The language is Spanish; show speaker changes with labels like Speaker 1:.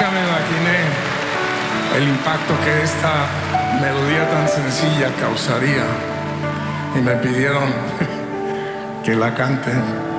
Speaker 1: Nunca me imaginé el impacto que esta melodía tan sencilla causaría. Y me pidieron que la cante.